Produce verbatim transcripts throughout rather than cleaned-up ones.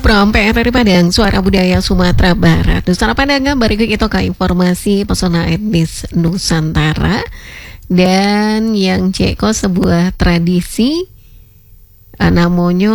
Prompe dari Padang, Suara Budaya Sumatera Barat. Nusantara Padang, balik kita ke informasi pesona etnis Nusantara. Dan yang ceko sebuah tradisi uh, namanya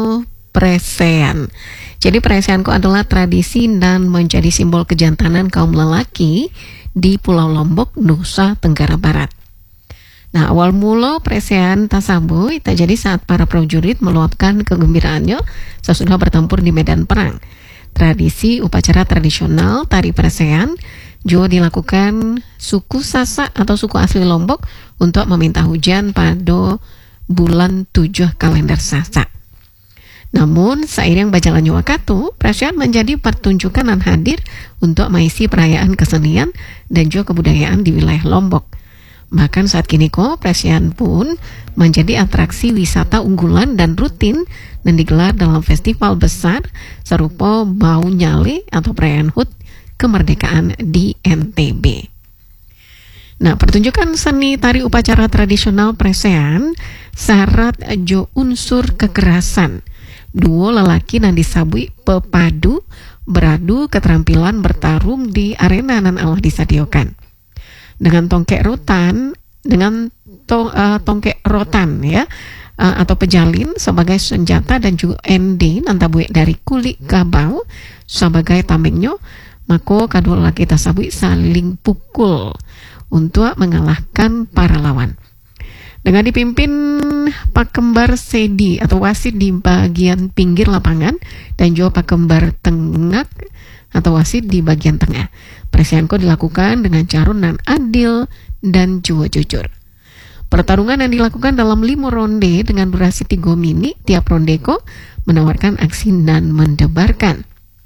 presean. Jadi preseanku adalah tradisi dan menjadi simbol kejantanan kaum lelaki di Pulau Lombok, Nusa Tenggara Barat. Nah, awal mula presean tasaboy terjadi saat para prajurit meluapkan kegembiraannya sesudah bertempur di medan perang. Tradisi upacara tradisional tari presean juga dilakukan suku Sasak atau suku asli Lombok untuk meminta hujan pada bulan tujuh kalender Sasak. Namun, seiring berjalannya waktu, presean menjadi pertunjukan dan hadir untuk mengisi perayaan kesenian dan juga kebudayaan di wilayah Lombok. Bahkan saat kini kok presean pun menjadi atraksi wisata unggulan dan rutin dan digelar dalam festival besar serupa Bau Nyale atau perayaan H U T kemerdekaan di N T B. Nah, pertunjukan seni tari upacara tradisional presean syarat jo unsur kekerasan. Duo lelaki dan disabui pepadu beradu keterampilan bertarung di arena nan Allah disadiakan. Dengan tongkek rotan, dengan tong, uh, tongkek rotan ya, uh, atau pejalin sebagai senjata dan juga endi nantabue dari kulit kabau sebagai tamengnya, maka kedua lelaki tersebut saling pukul untuk mengalahkan para lawan. Dengan dipimpin Pakembar Sedi atau wasit di bagian pinggir lapangan dan juga Pakembar Tengah atau wasit di bagian tengah. Preseanko dilakukan dengan cara nan adil dan juga jujur. Pertarungan yang dilakukan dalam lima ronde dengan durasi tiga menit tiap rondeko menawarkan aksi dan mendebarkan.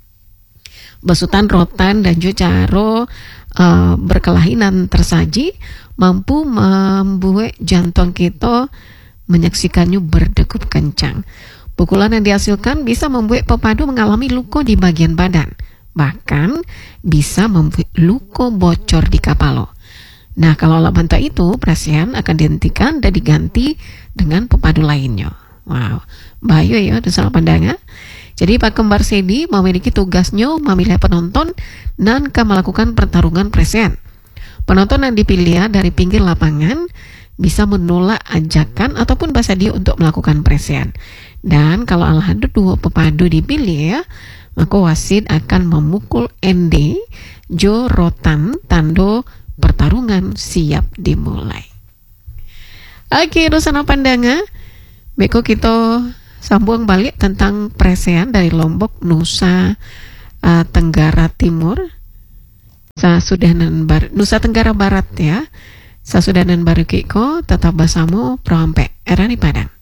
Besutan rotan dan juga cara uh, berkelahinan tersaji mampu membuat jantung kita menyaksikannya berdegup kencang. Pukulan yang dihasilkan bisa membuat pepadu mengalami luka di bagian badan. Bahkan bisa membuat luka bocor di kapalo. Nah, kalau lawan tak itu, presean akan dihentikan dan diganti dengan pepadu lainnya. Wow, bahaya ya, itu salah pandangan. Jadi Pak Kembar Sedi memiliki tugasnya memilih penonton dan akan melakukan pertarungan presean. Penonton yang dipilih dari pinggir lapangan bisa menolak ajakan ataupun bersedia untuk melakukan presean. Dan kalau alhasil dua pepadu dipilih ya, maka wasit akan memukul ende jo rotan tando pertarungan siap dimulai. Oke, Nusantara Pandangan, beko kita sambung balik tentang presean dari Lombok, Nusa uh, Tenggara Timur, Sasudanan Bar, Nusa Tenggara Barat ya. Sasudanan baru kiko tetap bersama Prompe Erani Padang.